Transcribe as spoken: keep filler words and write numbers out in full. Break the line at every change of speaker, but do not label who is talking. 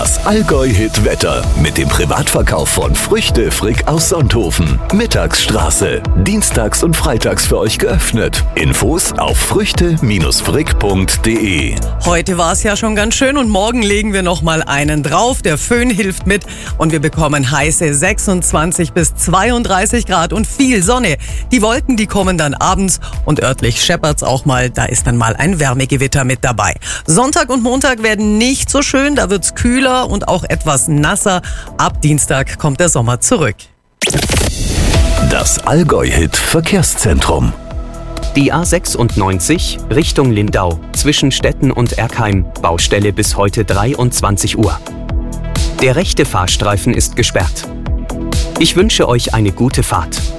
Das Allgäu-Hit-Wetter mit dem Privatverkauf von Früchte Frick aus Sonthofen. Mittagsstraße. Dienstags und freitags für euch geöffnet. Infos auf früchte frick punkt de.
Heute war es ja schon ganz schön und morgen legen wir noch mal einen drauf. Der Föhn hilft mit und wir bekommen heiße sechsundzwanzig bis zweiunddreißig Grad und viel Sonne. Die Wolken, die kommen dann abends und örtlich scheppert's auch mal. Da ist dann mal ein Wärmegewitter mit dabei. Sonntag und Montag werden nicht so schön. Da wird's kühler und auch etwas nasser. Ab Dienstag kommt der Sommer zurück.
Das Allgäu-Hit Verkehrszentrum.
Die A sechsundneunzig Richtung Lindau zwischen Stetten und Erkheim, Baustelle bis heute dreiundzwanzig Uhr. Der rechte Fahrstreifen ist gesperrt. Ich wünsche euch eine gute Fahrt.